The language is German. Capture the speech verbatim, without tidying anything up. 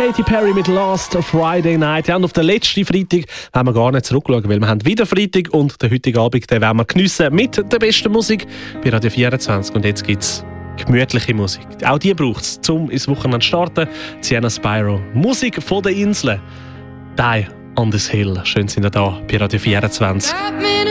Katy Perry mit Last Friday Night. Ja, und auf den letzten Freitag wollen wir gar nicht zurückschauen, weil wir haben wieder Freitag und den heutigen Abend den wollen wir geniessen mit der besten Musik bei Radio vierundzwanzig. Und jetzt gibt es gemütliche Musik. Auch die braucht es, um ins Wochenende zu starten. Sienna Spyro. Musik von den Inseln. Die on this hill. Schön sind ihr da bei Radio vierundzwanzig.